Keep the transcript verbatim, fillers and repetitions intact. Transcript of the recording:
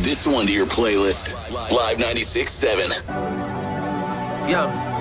this one to your playlist. Live ninety-six point seven. Yeah.